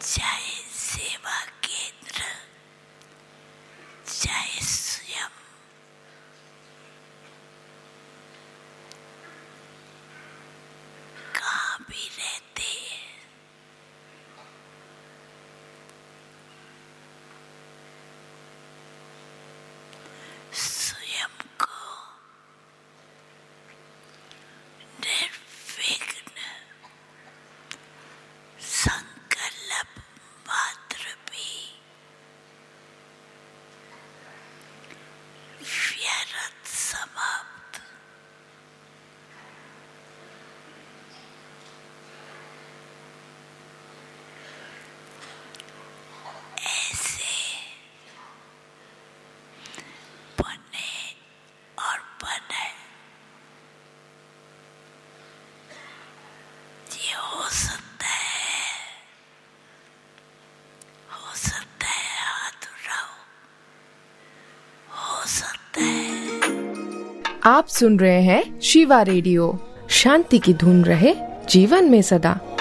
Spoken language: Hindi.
चाहे सेवा केंद्र, चाहे स्वयं, कहाँ भी रहते हैं, स्वयं को निर्विघ्न संकल्प मात्र भी व्यर्थ समाप्त ऐसे बने और बने। ये हो सकता है हाथ उठाओ, हो सकता है। आप सुन रहे हैं शिवा रेडियो। शांति की धुन रहे जीवन में सदा।